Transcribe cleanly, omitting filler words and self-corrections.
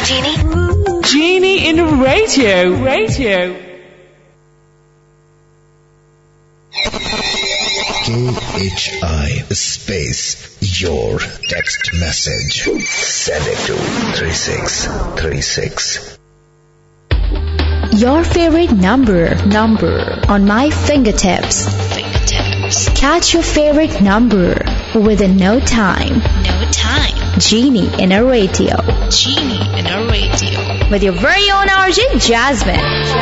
Genie in radio. KHI space your text message. Send it to 3636. Your favorite number on my fingertips. Catch your favorite number within no time. Genie in a radio. With your very own RJ Jasmine.